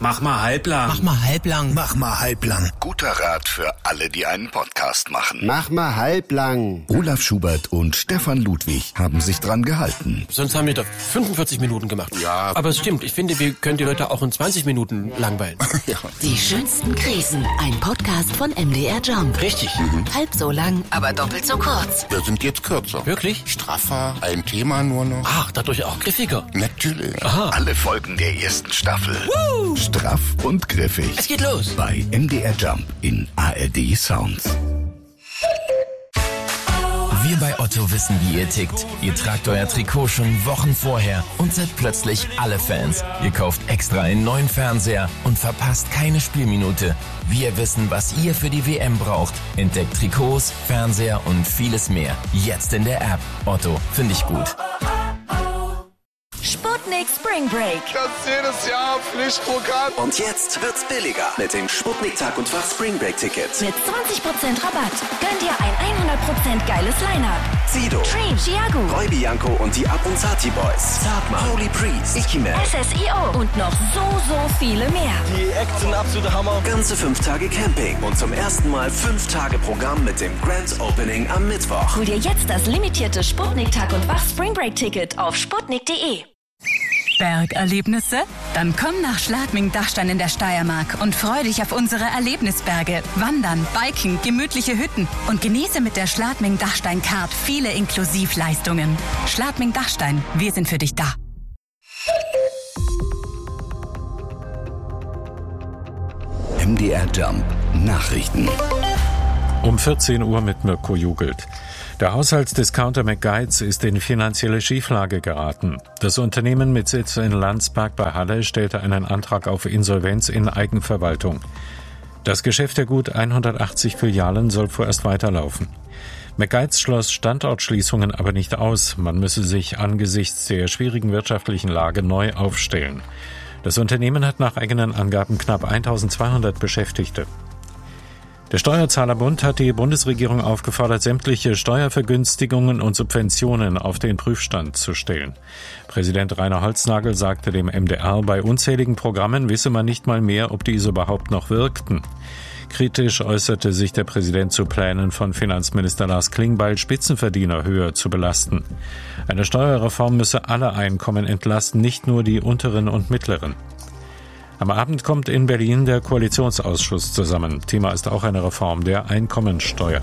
Mach mal halblang. Mach mal halblang. Mach mal halblang. Guter Rat für alle, die einen Podcast machen. Mach mal halblang. Olaf Schubert und Stefan Ludwig haben sich dran gehalten. Sonst haben wir doch 45 Minuten gemacht. Ja. Aber es stimmt, ich finde, wir können die Leute auch in 20 Minuten langweilen. Ja. Die schönsten Krisen. Ein Podcast von MDR Jump. Richtig. Halb so lang, aber doppelt so kurz. Wir sind jetzt kürzer. Wirklich? Straffer, ein Thema nur noch. Ach, dadurch auch griffiger. Natürlich. Aha. Alle Folgen der ersten Staffel. Straff und griffig. Es geht los. Bei MDR Jump in ARD Sounds. Wir bei Otto wissen, wie ihr tickt. Ihr tragt euer Trikot schon Wochen vorher und seid plötzlich alle Fans. Ihr kauft extra einen neuen Fernseher und verpasst keine Spielminute. Wir wissen, was ihr für die WM braucht. Entdeckt Trikots, Fernseher und vieles mehr. Jetzt in der App. Otto, finde ich gut. Sputnik Spring Break. Das ist jedes Jahr Pflichtprogramm. Und jetzt wird's billiger mit dem Sputnik Tag und Fach Spring Break Ticket. Mit 20% Rabatt. Gönn dir ein 100% geiles Line-Up. Sido, Dream, Chiago, Roy Bianco und die Abronzati Boys. Zartmann, Holy Priest, Icky-Man, SSIO und noch so viele mehr. Die Acts sind absolute Hammer. Ganze 5 Tage Camping und zum ersten Mal 5 Tage Programm mit dem Grand Opening am Mittwoch. Hol dir jetzt das limitierte Sputnik Tag und Wach Spring Break Ticket auf sputnik.de. Bergerlebnisse? Dann komm nach Schladming-Dachstein in der Steiermark und freu dich auf unsere Erlebnisberge. Wandern, Biken, gemütliche Hütten und genieße mit der Schladming-Dachstein-Card viele Inklusivleistungen. Schladming-Dachstein, wir sind für dich da. MDR Jump Nachrichten. Um 14 Uhr mit Mirko Jugelt. Der Haushaltsdiscounter McGuides ist in finanzielle Schieflage geraten. Das Unternehmen mit Sitz in Landsberg bei Halle stellte einen Antrag auf Insolvenz in Eigenverwaltung. Das Geschäft der gut 180 Filialen soll vorerst weiterlaufen. McGuides schloss Standortschließungen aber nicht aus. Man müsse sich angesichts der schwierigen wirtschaftlichen Lage neu aufstellen. Das Unternehmen hat nach eigenen Angaben knapp 1200 Beschäftigte. Der Steuerzahlerbund hat die Bundesregierung aufgefordert, sämtliche Steuervergünstigungen und Subventionen auf den Prüfstand zu stellen. Präsident Rainer Holznagel sagte dem MDR, bei unzähligen Programmen wisse man nicht mal mehr, ob diese überhaupt noch wirkten. Kritisch äußerte sich der Präsident zu Plänen von Finanzminister Lars Klingbeil, Spitzenverdiener höher zu belasten. Eine Steuerreform müsse alle Einkommen entlasten, nicht nur die unteren und mittleren. Am Abend kommt in Berlin der Koalitionsausschuss zusammen. Thema ist auch eine Reform der Einkommensteuer.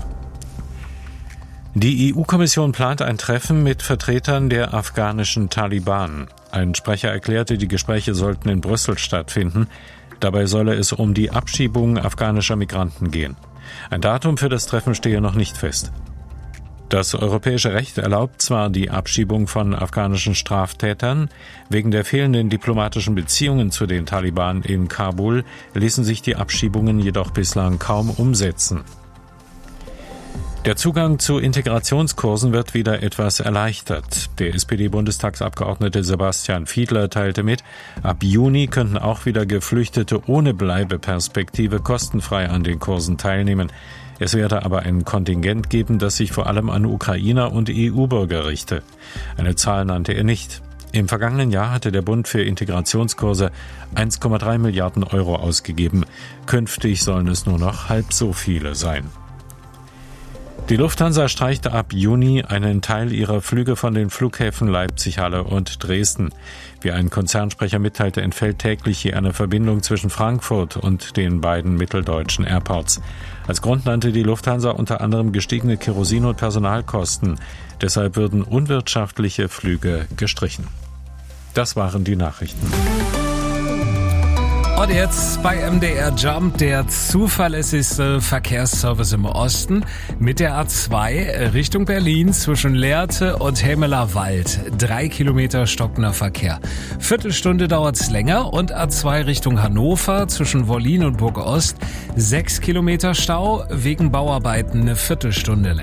Die EU-Kommission plant ein Treffen mit Vertretern der afghanischen Taliban. Ein Sprecher erklärte, die Gespräche sollten in Brüssel stattfinden. Dabei solle es um die Abschiebung afghanischer Migranten gehen. Ein Datum für das Treffen stehe noch nicht fest. Das europäische Recht erlaubt zwar die Abschiebung von afghanischen Straftätern, wegen der fehlenden diplomatischen Beziehungen zu den Taliban in Kabul ließen sich die Abschiebungen jedoch bislang kaum umsetzen. Der Zugang zu Integrationskursen wird wieder etwas erleichtert. Der SPD-Bundestagsabgeordnete Sebastian Fiedler teilte mit, ab Juni könnten auch wieder Geflüchtete ohne Bleibeperspektive kostenfrei an den Kursen teilnehmen. Es werde aber ein Kontingent geben, das sich vor allem an Ukrainer und EU-Bürger richte. Eine Zahl nannte er nicht. Im vergangenen Jahr hatte der Bund für Integrationskurse 1,3 Milliarden Euro ausgegeben. Künftig sollen es nur noch halb so viele sein. Die Lufthansa streichte ab Juni einen Teil ihrer Flüge von den Flughäfen Leipzig, Halle und Dresden. Wie ein Konzernsprecher mitteilte, entfällt täglich je eine Verbindung zwischen Frankfurt und den beiden mitteldeutschen Airports. Als Grund nannte die Lufthansa unter anderem gestiegene Kerosin- und Personalkosten. Deshalb würden unwirtschaftliche Flüge gestrichen. Das waren die Nachrichten. Und jetzt bei MDR Jump der zuverlässigste Verkehrsservice im Osten mit der A2 Richtung Berlin zwischen Lehrte und Hemmeler-Wald. 3 Kilometer stockender Verkehr. Viertelstunde dauert's länger und A2 Richtung Hannover zwischen Wollin und Burg Ost. 6 Kilometer Stau, wegen Bauarbeiten eine Viertelstunde länger.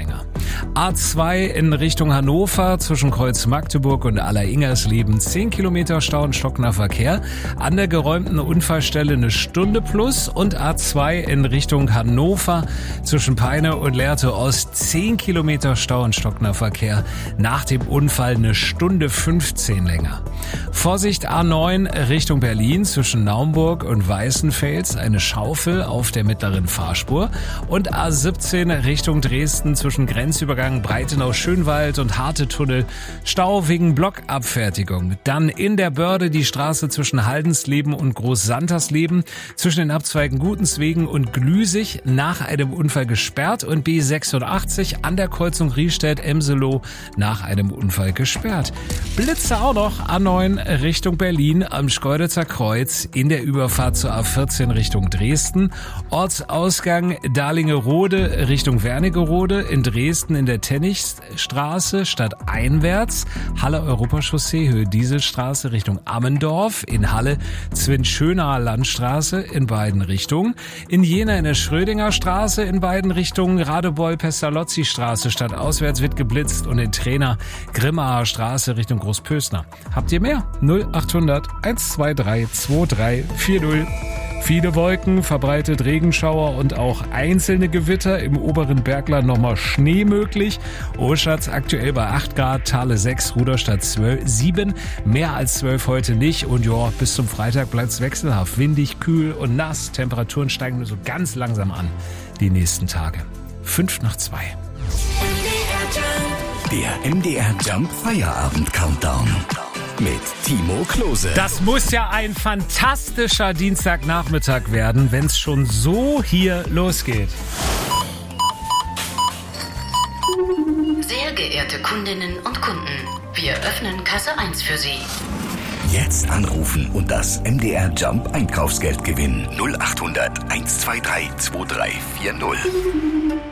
A2 in Richtung Hannover zwischen Kreuz Magdeburg und Aller-Ingersleben 10 Kilometer Stau und stockender Verkehr. An der geräumten Unfallstelle eine Stunde plus und A2 in Richtung Hannover zwischen Peine und Lehrte Ost 10 Kilometer Stau und stockender Verkehr. Nach dem Unfall eine Stunde 15 länger. Vorsicht A9 Richtung Berlin zwischen Naumburg und Weißenfels, eine Schaufel auf der mittleren Fahrspur. Und A17 Richtung Dresden zwischen Grenzübergang Breitenau-Schönwald und Hartetunnel, Stau wegen Blockabfertigung. Dann in der Börde die Straße zwischen Haldensleben und Großsantersleben, zwischen den Abzweigen Gutenswegen und Glüsig nach einem Unfall gesperrt und B86 an der Kreuzung Riestedt-Emselow nach einem Unfall gesperrt. Blitze auch noch A9 Richtung Berlin am Schkeuditzer Kreuz in der Überfahrt zur A14 Richtung Dresden, Ortsausgang Dahlingerode Richtung Wernigerode, in Dresden in der Tennichstraße stadteinwärts, Halle Europachaussee Höhe Dieselstraße Richtung Ammendorf, in Halle Zwinschönaer Landstraße in beiden Richtungen, in Jena in der Schrödinger Straße in beiden Richtungen, Radebeul-Pestalozzi Straße stadtauswärts wird geblitzt und in Trainer Grimmaer Straße Richtung Großpösner. Habt ihr mehr? 0800 123 2340. Viele Wolken, verbreitet Regenschauer und auch einzelne Gewitter. Im oberen Bergland nochmal Schnee möglich. Oschatz aktuell bei 8 Grad, Thale 6, Rudolstadt 7. Mehr als 12 heute nicht. Und ja, bis zum Freitag bleibt's wechselhaft. Windig, kühl und nass. Temperaturen steigen nur so ganz langsam an die nächsten Tage. 5:02. Der MDR Jump Feierabend Countdown. Mit Timo Klose. Das muss ja ein fantastischer Dienstagnachmittag werden, wenn es schon so hier losgeht. Sehr geehrte Kundinnen und Kunden, wir öffnen Kasse 1 für Sie. Jetzt anrufen und das MDR Jump Einkaufsgeld gewinnen. 0800 123 2340.